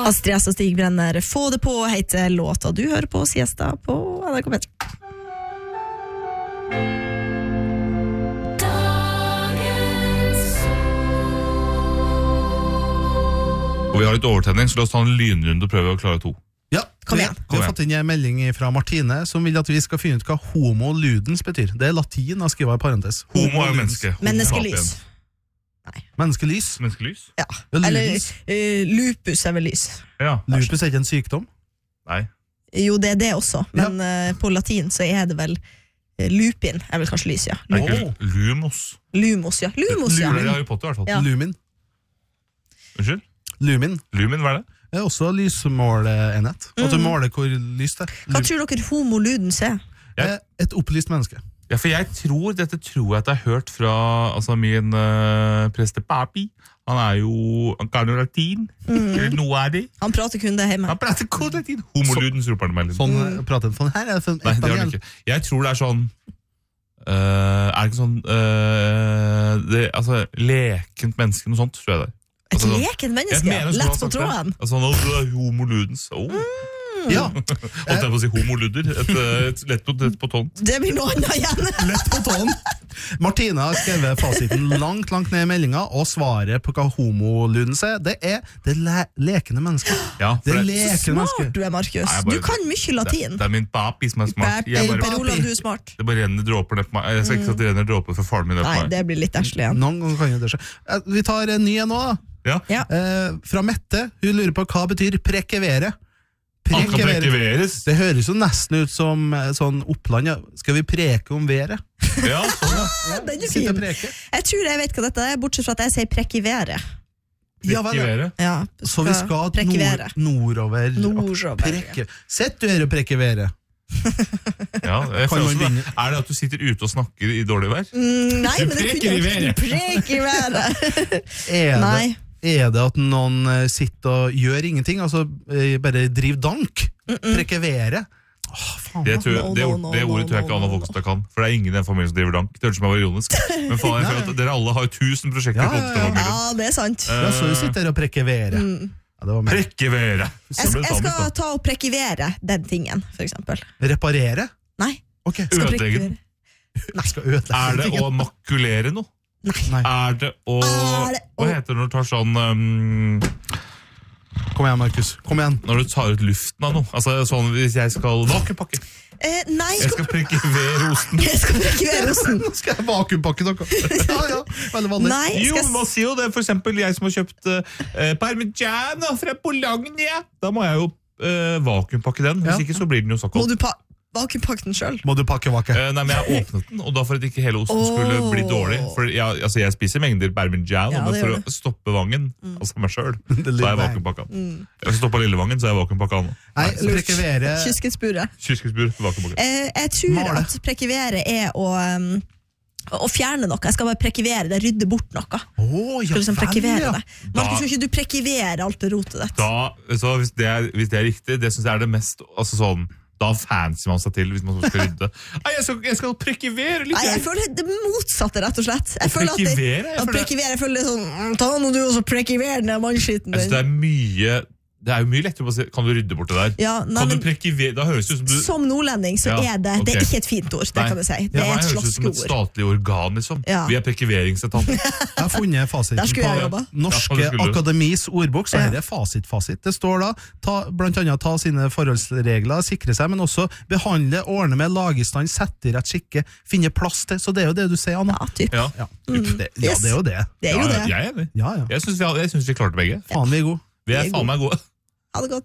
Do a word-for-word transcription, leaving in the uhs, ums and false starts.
Astrid S og Stig Brenner, Få det på, heter låta du hører på Siesta på N R K P. Og vi har litt overtenning, så la oss ta en lynrunde og prøve å klare to. Ja, Kom igjen. Vi har fått inn en melding fra Martine som vil at vi skal finne ut hva homo ludens betyr. Det er latin, jeg skriver i parentes. Homo er menneske. Menneskelys. Menneskelys. Menneskelys? Ja. Ja, Eller ludens. uh, lupus er vel lys. Ja. Lupus er ikke en sykdom. Nei. Jo, det er det også, men uh, på latin så er det vel uh, lupin, er vel kanskje lys, ja. Det er Åh. ikke lumos. Lumos, ja. Lumos, ja. Det er Harry Potter i hvert fall. Ja. Lumin. Unnskyld? Lumin. Lumin, hva er det? Det er også lysmåleenhet. At du måler hvor lyst det er. Hva tror dere homo ludens er? Det er et opplyst menneske. Ja, for jeg tror, dette tror jeg at jeg har hørt fra altså, min uh, prestepapi. Han er jo, han kan jo latin, eller noe er det. Han prater kun det hjemme. Han prater kun latin. Homoludens roper han meg litt. Sånn mm. prater sånn her. Er det sånn, Nei, det har han ikke. Jeg tror det er sånn, uh, er det ikke sånn, uh, det, altså, lekent menneske, noe sånt, tror jeg det er. Et Altså, leken menneske, lett på tråden. Altså, nå er det homoludens. Oh. Ja. Holdt jeg på å si homoludder. Et, et lett på, lett på tånd. Det blir noe annet igjen. Lett på tåen. Martina har skrevet fasiten langt, langt ned i meldinga, og svaret på hva homoludens er, det er det le lekende mennesket. Ja, det for er det- lekende Smart mennesket. du er, Markus. Nei, jeg bare- Du kan mye Det, latin. det er min papi som er smart. Jeg Per bare, Olav, du er smart. det bare renner dråper ned på meg. Jeg skal ikke si at det renner dråper for faren min ned på Nei, meg. det blir litt æslig igjen. Noen ganger kan jo det skje. Eh, Vi tar en ny en nå, da. Ja. Ja. Eh, fra Mette, hun lurer på hva betyr prekevere. Han kan prekeveres. Det høres jo nesten ut som eh, sånn Oppland, ja. Skal vi preke om været? Ja, sånn ja. Ja, den er Sitte og fin. preke. Jeg tror jeg vet hva dette er, bortsett fra at jeg sier prekivere. Ja, vel, ja. Prekevere. Ja, Så vi skal prekivere. nord, nordover. Nordover, Prekke. Sett du her og prekevere. Ja, jeg Kan føler man også det. begynne? Er det at du sitter ute og snakker i dårlig vær? Mm, nei, Du men det preker i kunne været. Prekivere. Er Nei. det, er det at noen eh, sitter og gjør ingenting, altså eh, bare driver dank? Prekevere? Åh, faen. Det, da. tror, jeg- No, det, no, ord- no, det ordet no, tror jeg ikke no, Anna no, Vågstad kan. For det er ingen i den familien som driver dank. Det hørtes ut som jeg var ironisk. Men faen, jeg føler at dere alle har jo tusen prosjekter Ja, på ja, ja. Vågstad-familien. Ja, det er sant. Ja, så du sitter her og prekevere. Ja, det var mer. Prekkevere! Jeg, jeg skal ta og prekivere den tingen, for eksempel. Reparere? Nei. Ok. Skal Ødelegge prekivere. Jeg skal ødelegge Er det å makulere noe? Nei. Er det å Er det å- Hva heter det når du tar sånn um, Kom igjen, Markus. Kom igjen. Når du tar ut luften av noe? Altså sånn hvis jeg skal vakuumpakke. Eh, nei, Jeg skal prekivere osten. jeg skal prekivere osten. Nå skal jeg vakuumpakke noe. Ja, ja. Veldig vanlig. Nei, Jo, skal man sier jo det. For eksempel jeg som har kjøpt uh, parmigiano fra Bologna. Da må jeg jo uh, vakuumpakke den. Hvis Ja. ikke så blir den jo så Må kald. du pa vakuumpakke den selv? Må du pakke vakke? Eh, nei, men jeg åpnet den, og da for at ikke hele osten skulle Åh. bli dårlig. For jeg, altså, jeg spiser mengder parmigiano, Ja, men det for gjør å stoppe vangen, altså meg selv, Det så lille har jeg vang. vakuumpakka den. Jeg skal stoppe lillevangen, så har jeg vakuumpakka den. Nei, prekevere. Kysketsburet. Kyskesbur, vakuumpakka. Eh, jeg tror Male. at prekivere er å, um, å fjerne noe. Jeg skal bare prekivere det, rydde bort noe. Å, ja Skal liksom vel, prekivere ja. det. Markus, skal ikke du prekivere alt det rotet ditt? Da, så hvis, det er, hvis det er riktig, det synes jeg er det mest altså sånn, da fancy man seg til hvis man skal rydde. Nei, jeg skal, jeg skal prekivere litt. Nei, jeg føler det motsatte, rett og slett. Jeg føler at det, Prekivere? Jeg ja, føler- prekivere, jeg føler det er sånn mm, ta nå du også prekivere den mannskitten Jeg synes det din. er mye Det er jo mye lettere å si, kan du rydde bort det der? Ja, nei, kan men du prekivere? Da høres det ut som du som nordlending så Ja, er det Det er ok. ikke et fint ord, det Nei. kan jeg si. Det Ja, er meg et høres ut som et slåssord. statlig organ, liksom. Ja. Vi er prekiveringsetaten. Jeg har funnet fasiten Der skulle jeg på jobba. Norske Ja, det skulle du. Akademis ordbok, så Ja. her er fasit-fasit. Det står da, ta, blant annet ta sine forholdsregler, sikre seg, men også behandle, ordne med, lage i stand, sette i rett skikke, finne plass til. Så det er jo det du sier, Anna. Ja, typ. Ja. Ja, det, ja, Yes. det er jo det. Det er jo ja, det. Jeg er enig. Ja, ja. Jeg syns vi, jeg synes vi klarte begge. Faen, vi er gode. Vi er Vi er faen meg gode. Ha det godt.